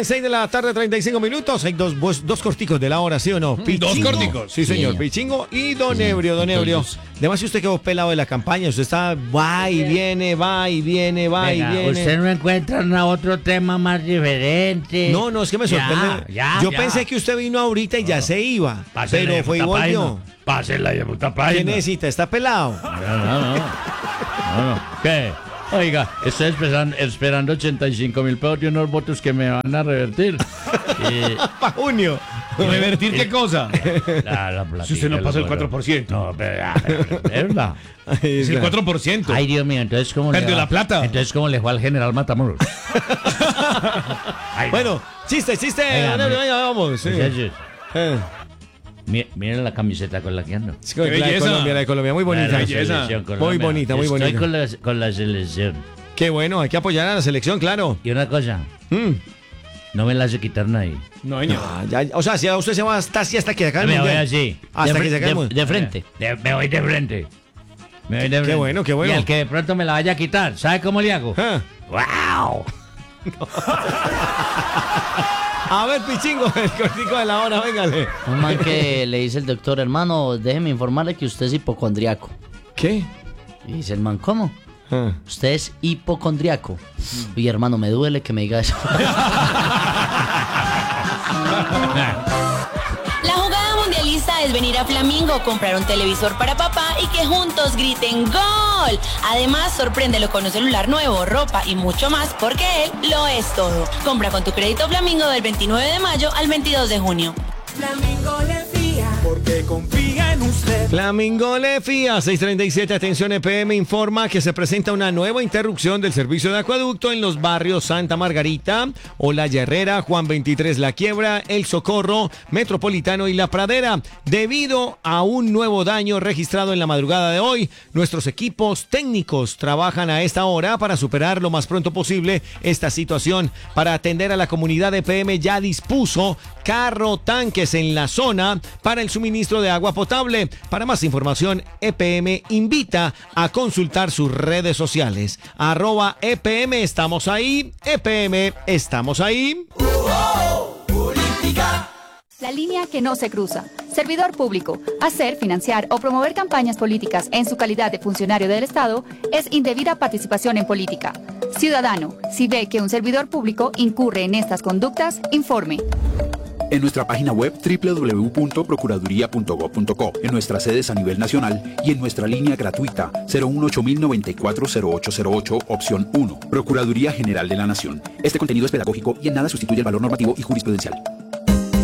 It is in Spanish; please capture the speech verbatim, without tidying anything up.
Bien, seis de la tarde, treinta y cinco minutos. Hay dos, dos, dos corticos de la hora, ¿sí o no? Pichingo. Dos corticos. Sí, señor. Sí. Pichingo y Don Ebrio, Don Ebrio. Entonces- Además, si usted quedó pelado de la campaña, usted está va y viene, va y viene, va Venga, y viene. ¿usted no encuentra una- otro tema más diferente? No, no, es que me Ya, sorprende. ya, Yo ya. pensé que usted vino ahorita y ya se iba. Pásela Pero de fue y puta volvió. página. Pásela de puta ¿Qué página. necesita? ¿Está pelado? No, no, no. No, no. ¿Qué? Oiga, estoy esperando, esperando ochenta y cinco mil pesos de unos votos que me van a revertir. Y, Para junio. ¿Revertir qué cosa? la, la Si usted no platica, pasó el lo- cuatro por ciento. No, pero, ah, pero, de verdad. Es el cuatro por ciento. Ay, Dios mío, entonces cómo Perdió le va- la plata. Entonces cómo le fue al general Matamoros. Ay, Bueno, chiste, chiste. Venga, Don Ebrio, me- venga, vamos. Sí. muchachos, Eh, mi- miren la camiseta con la que ando. sí, la de belleza. Colombia, la de Colombia, muy bonita. La belleza. selección Muy Colombia. bonita, muy bonita. Estoy con la, con la selección. Qué bueno, hay que apoyar a la selección, claro. Y una cosa, Mm. no me la hace quitar nadie. No, señor. Ah, ya, ya, o sea, si a usted se va hasta así hasta que se acabe el Me voy mundial. así. Hasta de, que se fre- acabe el de- mundial. de frente. De- me voy de frente. Me voy de frente. bueno, qué bueno. Y al que de pronto me la vaya a quitar, ¿sabe cómo le hago? Ah. ¡Wow! A ver, Pichingo, el cortico de la hora, véngale. Un man que le dice el doctor, hermano, déjeme informarle que usted es hipocondriaco. ¿Qué? Y dice el man, ¿cómo? Ah. Usted es hipocondriaco. Y hermano, me duele que me diga eso. La jugada mundialista es venir a Flamingo, comprar un televisor para papá y que juntos griten ¡Gol! Además, sorpréndelo con un celular nuevo, ropa y mucho más porque él lo es todo. Compra con tu crédito Flamingo del veintinueve de mayo al veintidós de junio. Flamingo le fía, porque confía en usted. Flamingo le fía, seis treinta y siete, atención, E P M informa que se presenta una nueva interrupción del servicio de acueducto en los barrios Santa Margarita, Olaya Herrera, Juan veintitrés La Quiebra, El Socorro, Metropolitano y La Pradera. Debido a un nuevo daño registrado en la madrugada de hoy, nuestros equipos técnicos trabajan a esta hora para superar lo más pronto posible esta situación. Para atender a la comunidad, E P M ya dispuso carro tanques en la zona para el suministro de agua potable. Para más información, E P M invita a consultar sus redes sociales. Arroba E P M, estamos ahí. E P M, estamos ahí. La línea que no se cruza. Servidor público. Hacer, financiar o promover campañas políticas en su calidad de funcionario del Estado es indebida participación en política. Ciudadano, si ve que un servidor público incurre en estas conductas, informe. En nuestra página web doble u doble u doble u punto procuraduría punto gob punto co, en nuestras sedes a nivel nacional y en nuestra línea gratuita cero uno ocho mil noventa y cuatro cero ocho cero ocho, opción uno. Procuraduría General de la Nación. Este contenido es pedagógico y en nada sustituye el valor normativo y jurisprudencial.